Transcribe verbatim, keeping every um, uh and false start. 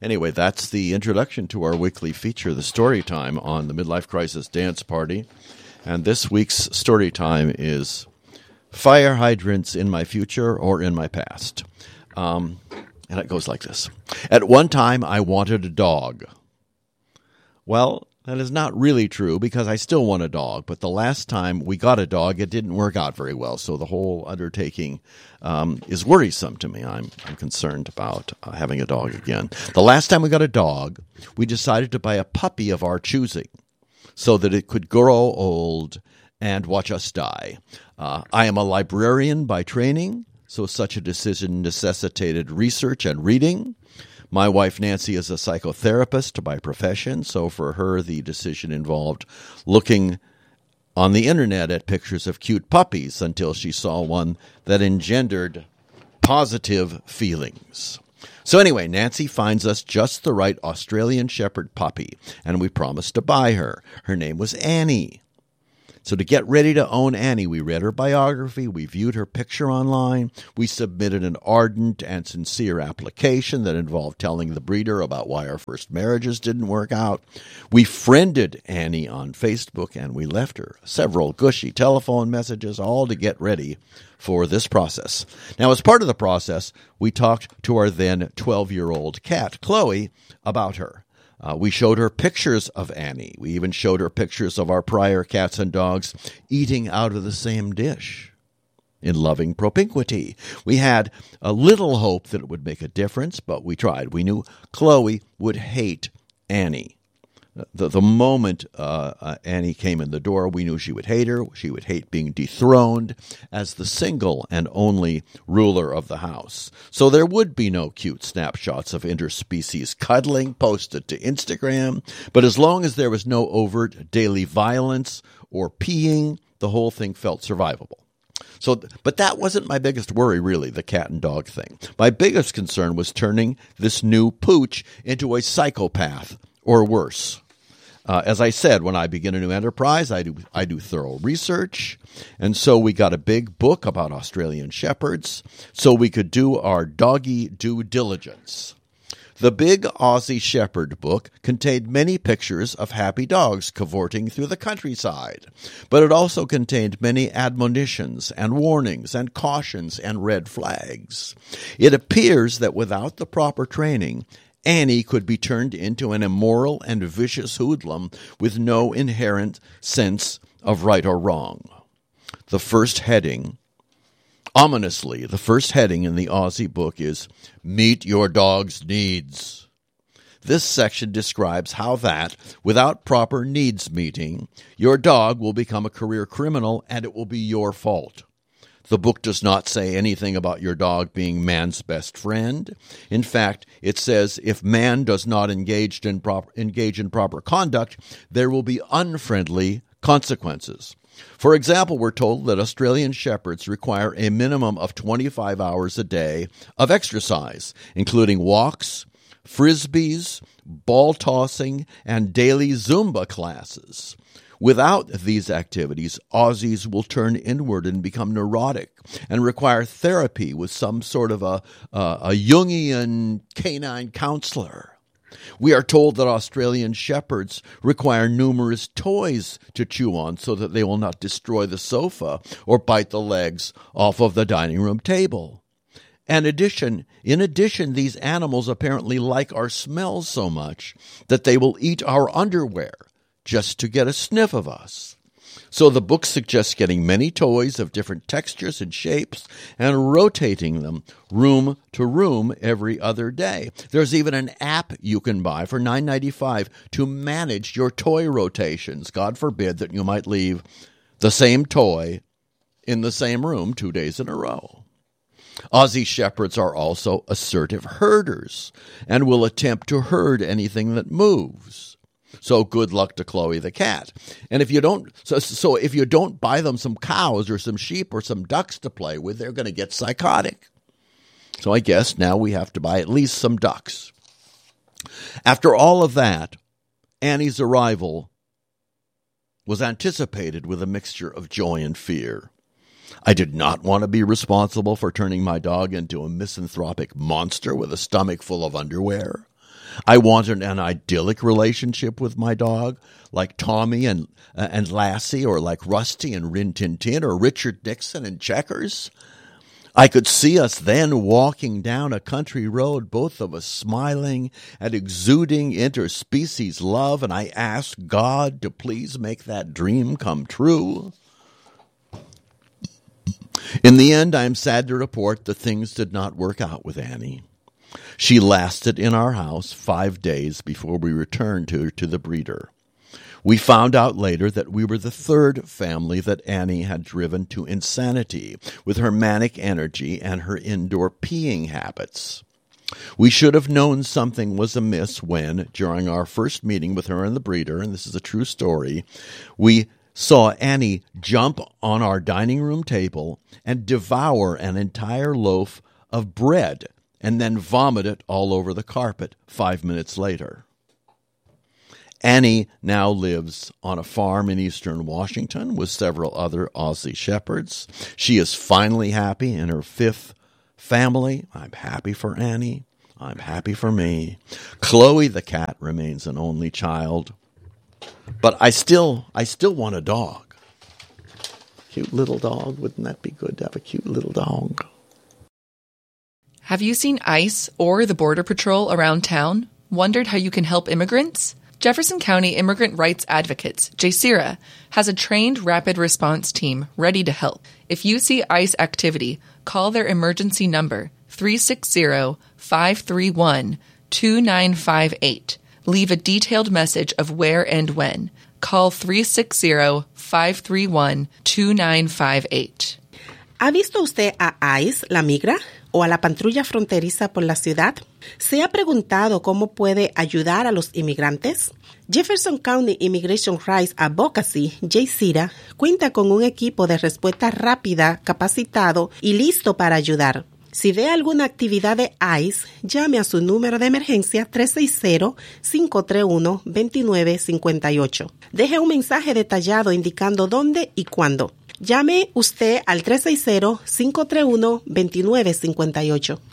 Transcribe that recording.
Anyway, that's the introduction to our weekly feature, the story time on the Midlife Crisis Dance Party. And this week's story time is Fire Hydrants in My Future or in My Past. Um, and it goes like this. At one time, I wanted a dog. Well, that is not really true because I still want a dog. But the last time we got a dog, it didn't work out very well. So the whole undertaking um, is worrisome to me. I'm, I'm concerned about uh, having a dog again. The last time we got a dog, we decided to buy a puppy of our choosing so that it could grow old and watch us die. Uh, I am a librarian by training, so such a decision necessitated research and reading. My wife, Nancy, is a psychotherapist by profession, so for her, the decision involved looking on the internet at pictures of cute puppies until she saw one that engendered positive feelings. So anyway, Nancy finds us just the right Australian Shepherd puppy, and we promised to buy her. Her name was Annie. So to get ready to own Annie, we read her biography, we viewed her picture online, we submitted an ardent and sincere application that involved telling the breeder about why our first marriages didn't work out. We friended Annie on Facebook, and we left her several gushy telephone messages, all to get ready for this process. Now, as part of the process, we talked to our then twelve-year-old cat, Chloe, about her. Uh, we showed her pictures of Annie. We even showed her pictures of our prior cats and dogs eating out of the same dish in loving propinquity. We had a little hope that it would make a difference, but we tried. We knew Chloe would hate Annie. The, the moment uh, uh, Annie came in the door, we knew she would hate her. She would hate being dethroned as the single and only ruler of the house. So there would be no cute snapshots of interspecies cuddling posted to Instagram. But as long as there was no overt daily violence or peeing, the whole thing felt survivable. So, but that wasn't my biggest worry, really, the cat and dog thing. My biggest concern was turning this new pooch into a psychopath, or worse. Uh, as I said, when I begin a new enterprise, I do I do thorough research, and so we got a big book about Australian Shepherds so we could do our doggy due diligence. The Big Aussie Shepherd book contained many pictures of happy dogs cavorting through the countryside, but it also contained many admonitions and warnings and cautions and red flags. It appears that without the proper training, Annie could be turned into an immoral and vicious hoodlum with no inherent sense of right or wrong. The first heading, ominously, the first heading in the Aussie book is, Meet Your Dog's Needs. This section describes how that, without proper needs meeting, your dog will become a career criminal and it will be your fault. The book does not say anything about your dog being man's best friend. In fact, it says if man does not engage in proper, engage in proper conduct, there will be unfriendly consequences. For example, we're told that Australian Shepherds require a minimum of twenty-five hours a day of exercise, including walks, frisbees, ball tossing, and daily Zumba classes. Without these activities, Aussies will turn inward and become neurotic and require therapy with some sort of a, uh, a Jungian canine counselor. We are told that Australian Shepherds require numerous toys to chew on so that they will not destroy the sofa or bite the legs off of the dining room table. And addition, in addition, these animals apparently like our smells so much that they will eat our underwear just to get a sniff of us. So the book suggests getting many toys of different textures and shapes and rotating them room to room every other day. There's even an app you can buy for nine dollars and ninety-five cents to manage your toy rotations. God forbid that you might leave the same toy in the same room two days in a row. Aussie Shepherds are also assertive herders and will attempt to herd anything that moves. So good luck to Chloe the cat. And if you don't, so, so if you don't buy them some cows or some sheep or some ducks to play with, they're going to get psychotic. So I guess now we have to buy at least some ducks. After all of that, Annie's arrival was anticipated with a mixture of joy and fear. I did not want to be responsible for turning my dog into a misanthropic monster with a stomach full of underwear. I wanted an idyllic relationship with my dog, like Tommy and uh, and Lassie, or like Rusty and Rin Tin Tin, or Richard Nixon and Checkers. I could see us then walking down a country road, both of us smiling and exuding interspecies love, and I asked God to please make that dream come true. In the end, I am sad to report that things did not work out with Annie. She lasted in our house five days before we returned her to the breeder. We found out later that we were the third family that Annie had driven to insanity with her manic energy and her indoor peeing habits. We should have known something was amiss when, during our first meeting with her and the breeder, and this is a true story, we saw Annie jump on our dining room table and devour an entire loaf of bread and then vomit it all over the carpet five minutes later. Annie now lives on a farm in eastern Washington with several other Aussie shepherds. She is finally happy in her fifth family. I'm happy for Annie. I'm happy for me. Chloe the cat remains an only child. But I still, I still want a dog. Cute little dog. Wouldn't that be good to have a cute little dog? Have you seen ICE or the Border Patrol around town? Wondered how you can help immigrants? Jefferson County Immigrant Rights Advocates, J C R A, has a trained rapid response team ready to help. If you see ICE activity, call their emergency number, three six zero, five three one, two nine five eight. Leave a detailed message of where and when. Call three six zero, five three one, two nine five eight. ¿Ha visto usted a ICE, la migra, o a la patrulla fronteriza por la ciudad? ¿Se ha preguntado cómo puede ayudar a los inmigrantes? Jefferson County Immigration Rights Advocacy, J C R A, cuenta con un equipo de respuesta rápida, capacitado y listo para ayudar. Si ve alguna actividad de ICE, llame a su número de emergencia tres seis cero, cinco tres uno, dos nueve cinco ocho. Deje un mensaje detallado indicando dónde y cuándo. Llame usted al tres seis cero, cinco tres uno, dos nueve cinco ocho.